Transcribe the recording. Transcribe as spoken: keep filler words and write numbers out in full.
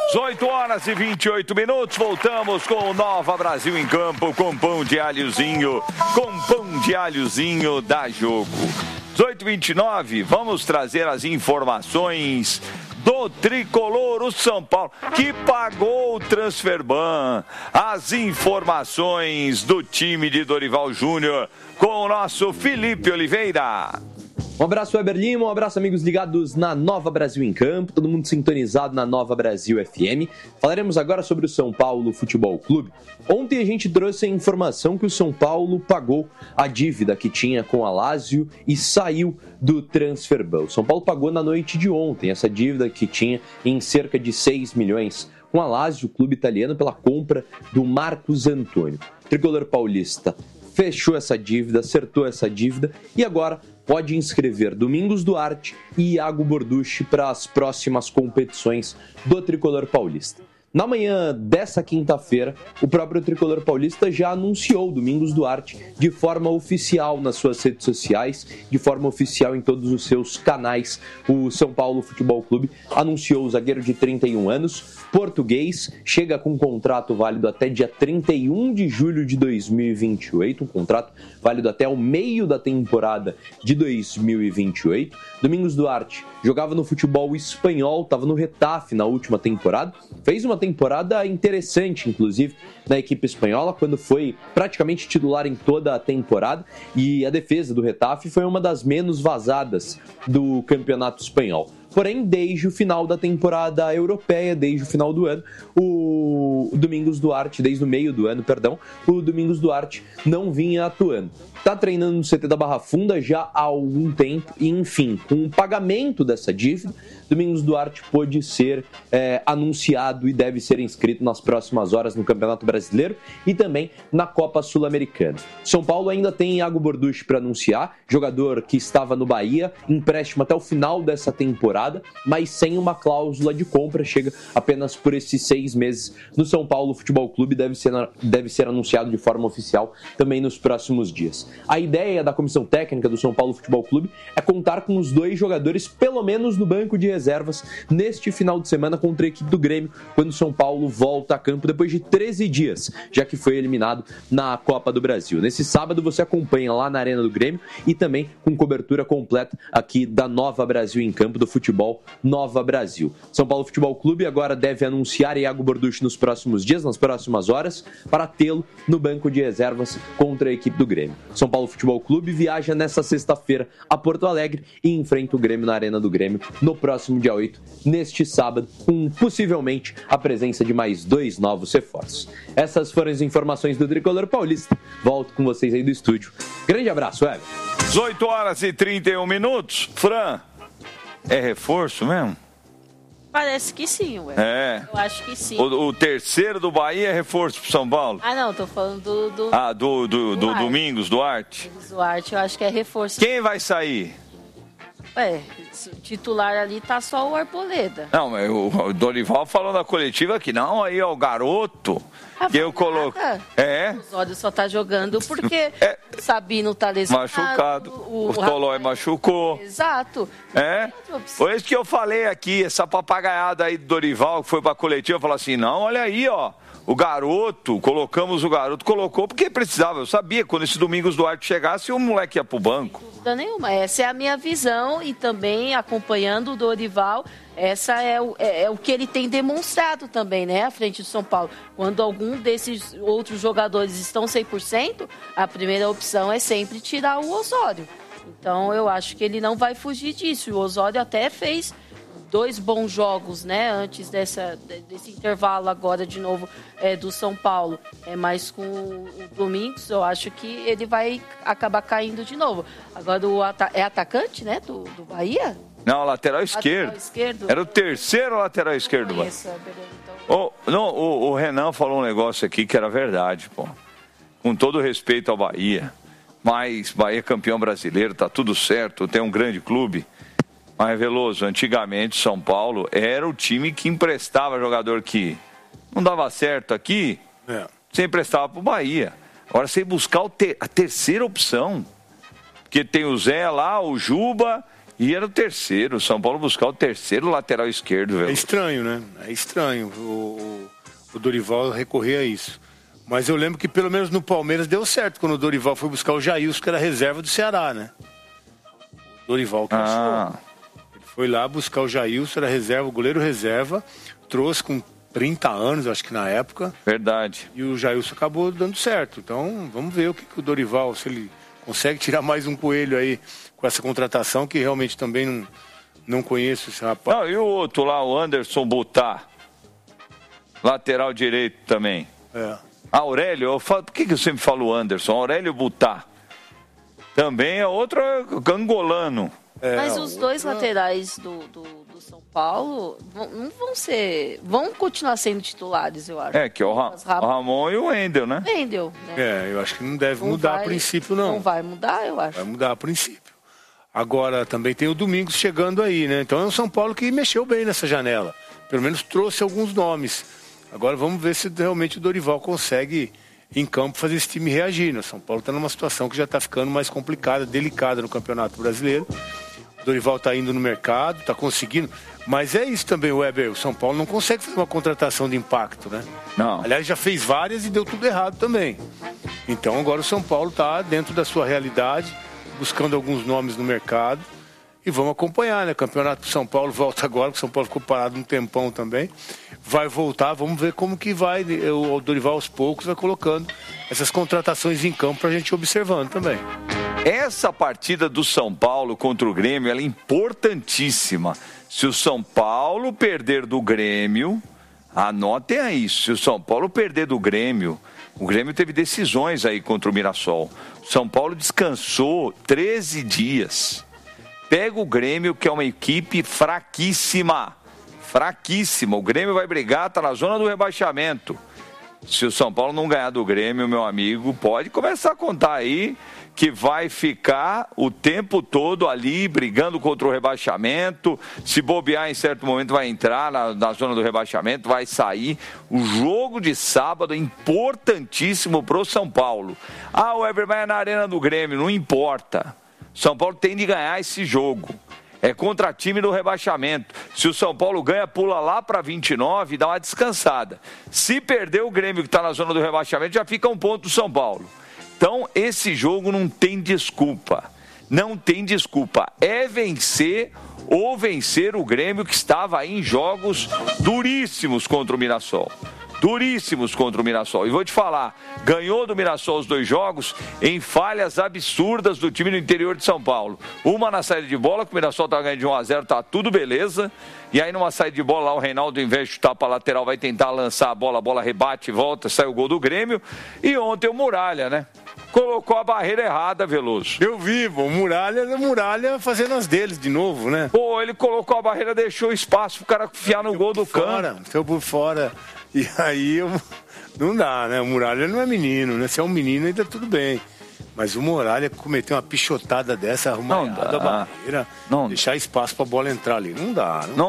dezoito horas e vinte e oito minutos, voltamos com o Nova Brasil em Campo, com pão de alhozinho, com pão de alhozinho da Jogo. dezoito e vinte e nove, vamos trazer as informações do Tricolor, o São Paulo, que pagou o Transferban. As informações do time de Dorival Júnior com o nosso Felipe Oliveira. Um abraço, Weber Lima, um abraço, amigos ligados na Nova Brasil em Campo, todo mundo sintonizado na Nova Brasil F M. Falaremos agora sobre o São Paulo Futebol Clube. Ontem a gente trouxe a informação que o São Paulo pagou a dívida que tinha com a Lazio e saiu do Transferban. O São Paulo pagou na noite de ontem essa dívida que tinha em cerca de seis milhões com a Lazio, o clube italiano, pela compra do Marcos Antônio. O tricolor paulista fechou essa dívida, acertou essa dívida e agora pode inscrever Domingos Duarte e Iago Borducci para as próximas competições do Tricolor Paulista. Na manhã dessa quinta-feira, o próprio Tricolor Paulista já anunciou Domingos Duarte de forma oficial nas suas redes sociais, de forma oficial em todos os seus canais. O São Paulo Futebol Clube anunciou o zagueiro de trinta e um anos, português, chega com um contrato válido até dia trinta e um de julho de dois mil e vinte e oito, um contrato válido até o meio da temporada de dois mil e vinte e oito. Domingos Duarte jogava no futebol espanhol, estava no Retafe na última temporada, fez uma temporada interessante, inclusive, na equipe espanhola, quando foi praticamente titular em toda a temporada, e a defesa do Retafe foi uma das menos vazadas do campeonato espanhol. Porém, desde o final da temporada europeia, desde o final do ano, o Domingos Duarte, desde o meio do ano, perdão, o Domingos Duarte não vinha atuando. Está treinando no C T da Barra Funda já há algum tempo e, enfim, com o pagamento dessa dívida, Domingos Duarte pôde ser é, anunciado e deve ser inscrito nas próximas horas no Campeonato Brasileiro e também na Copa Sul-Americana. São Paulo ainda tem Iago Borducci para anunciar, jogador que estava no Bahia, empréstimo até o final dessa temporada, mas sem uma cláusula de compra, chega apenas por esses seis meses no São Paulo Futebol Clube, deve ser, deve ser anunciado de forma oficial também nos próximos dias. A ideia da comissão técnica do São Paulo Futebol Clube é contar com os dois jogadores, pelo menos no banco de reservas, neste final de semana contra a equipe do Grêmio, quando o São Paulo volta a campo depois de treze dias, já que foi eliminado na Copa do Brasil. Nesse sábado você acompanha lá na Arena do Grêmio e também com cobertura completa aqui da Nova Brasil em Campo, do futebol Nova Brasil. São Paulo Futebol Clube agora deve anunciar Iago Borducci nos próximos dias, nas próximas horas, para tê-lo no banco de reservas contra a equipe do Grêmio. São Paulo Futebol Clube viaja nesta sexta-feira a Porto Alegre e enfrenta o Grêmio na Arena do Grêmio no próximo dia oito, neste sábado, com possivelmente a presença de mais dois novos reforços. Essas foram as informações do Tricolor Paulista. Volto com vocês aí do estúdio. Grande abraço, Ever. dezoito horas e trinta e um minutos. Fran, é reforço mesmo? Parece que sim, ué. É. Eu acho que sim. O, o terceiro do Bahia é reforço pro São Paulo? Ah, não, tô falando do... do ah, do, do, do, do Domingos Duarte? Domingos Duarte, eu acho que é reforço. Quem vai sair? Ué, o titular ali tá só o Arboleda. Não, mas o Dorival falou na coletiva que não, aí ó, o garoto... Ah, que eu coloco. É? O Osório só tá jogando porque é. o Sabino tá lesionado. Machucado. O, o, o Tolói machucou. Exato. É? Foi isso que eu falei aqui, essa papagaiada aí do Dorival que foi pra coletiva, falou assim, não, olha aí, ó. O garoto, colocamos o garoto, colocou porque precisava. Eu sabia, quando esse Domingos Duarte chegasse, o moleque ia pro banco. Sem dúvida nenhuma. Essa é a minha visão e também acompanhando o Dorival, essa é o, é, é o que ele tem demonstrado também, né, à frente do São Paulo. Quando algum desses outros jogadores estão cem por cento, a primeira opção é sempre tirar o Osório. Então, eu acho que ele não vai fugir disso. O Osório até fez dois bons jogos, né, antes dessa, desse intervalo agora de novo é, do São Paulo. É, mas com o Domingos, eu acho que ele vai acabar caindo de novo. Agora, o ata- é atacante, né, do, do Bahia? Não, lateral esquerdo. Lateral esquerdo. Era o terceiro lateral esquerdo do Bahia. O, não, o, o Renan falou um negócio aqui que era verdade, pô. Com todo respeito ao Bahia, mas Bahia é campeão brasileiro, tá tudo certo, tem um grande clube. Mas, Veloso, antigamente São Paulo era o time que emprestava jogador que não dava certo aqui, é. Você emprestava pro Bahia. Agora você buscar o te- a terceira opção, porque tem o Zé lá, o Juba E era o terceiro, o São Paulo buscar o terceiro lateral esquerdo, velho. É estranho, né? É estranho o, o, o Dorival recorrer a isso. Mas eu lembro que pelo menos no Palmeiras deu certo quando o Dorival foi buscar o Jailson, que era reserva do Ceará, né? O Dorival que ah. achou. Ele foi lá buscar o Jailson, era reserva, o goleiro reserva, trouxe com trinta anos, acho que na época. Verdade. E o Jailson acabou dando certo. Então, vamos ver o que, que o Dorival, se ele consegue tirar mais um coelho aí com essa contratação, que realmente também não, não conheço esse rapaz. Não, e o outro lá, o Anderson Butá, lateral direito também. É. Aurélio, eu falo, por que, que eu sempre falo Anderson? Aurélio Butá. Também é outro angolano. É, Mas os outra... dois laterais do, do, do São Paulo vão, não vão ser... Vão continuar sendo titulares, eu acho. É, que é o, Ra o Ramon e o Wendel, né? Wendel, né? É, eu acho que não deve não mudar vai, a princípio, não. Não vai mudar, eu acho. Vai mudar a princípio. Agora, também tem o Domingos chegando aí, né? Então é o São Paulo que mexeu bem nessa janela. Pelo menos trouxe alguns nomes. Agora vamos ver se realmente o Dorival consegue, em campo, fazer esse time reagir. O São Paulo está numa situação que já está ficando mais complicada, delicada no Campeonato Brasileiro. O Dorival está indo no mercado, está conseguindo. Mas é isso também, Weber. O São Paulo não consegue fazer uma contratação de impacto, né? Não. Aliás, já fez várias e deu tudo errado também. Então agora o São Paulo está dentro da sua realidade, buscando alguns nomes no mercado. E vamos acompanhar, né? O Campeonato do São Paulo volta agora, porque o São Paulo ficou parado um tempão também. Vai voltar, vamos ver como que vai. O Dorival aos poucos vai colocando essas contratações em campo para a gente observando também. Essa partida do São Paulo contra o Grêmio, ela é importantíssima. Se o São Paulo perder do Grêmio, anotem aí, se o São Paulo perder do Grêmio, o Grêmio teve decisões aí contra o Mirassol. O São Paulo descansou treze dias. Pega o Grêmio, que é uma equipe fraquíssima. Fraquíssima. O Grêmio vai brigar, está na zona do rebaixamento. Se o São Paulo não ganhar do Grêmio, meu amigo, pode começar a contar aí que vai ficar o tempo todo ali brigando contra o rebaixamento. Se bobear em certo momento vai entrar na, na zona do rebaixamento, vai sair. O jogo de sábado é importantíssimo para o São Paulo. Ah, o Weber vai na arena do Grêmio, não importa. São Paulo tem de ganhar esse jogo. É contra time do rebaixamento. Se o São Paulo ganha, pula lá para vinte e nove e dá uma descansada. Se perder o Grêmio, que está na zona do rebaixamento, já fica um ponto do São Paulo. Então, esse jogo não tem desculpa. Não tem desculpa. É vencer ou vencer o Grêmio, que estava aí em jogos duríssimos contra o Mirassol. Duríssimos contra o Mirassol. E vou te falar, ganhou do Mirassol os dois jogos em falhas absurdas do time do interior de São Paulo. Uma na saída de bola, que o Mirassol estava ganhando de um a zero, tá tudo beleza. E aí numa saída de bola lá, o Reinaldo, ao invés de chutar para a lateral, vai tentar lançar a bola, a bola rebate, volta, sai o gol do Grêmio. E ontem o Muralha, né? Colocou a barreira errada, Veloso. Eu vi, o Muralha, o Muralha fazendo as deles de novo, né? Pô, ele colocou a barreira, deixou espaço pro cara enfiar no gol do canto. Saiu por fora. E aí eu... não dá, né? O Muralha não é menino, né? Se é um menino ainda tudo bem. Mas o Muralha cometeu uma pichotada dessa, arrumar a barreira, não deixar espaço pra bola entrar ali. Não dá, não, não